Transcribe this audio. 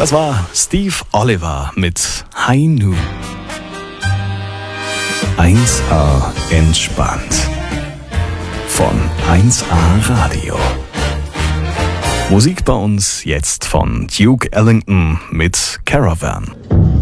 Das war Steve Oliver mit High Noon. 1A entspannt. Von 1A Radio. Musik bei uns jetzt von Duke Ellington mit Caravan.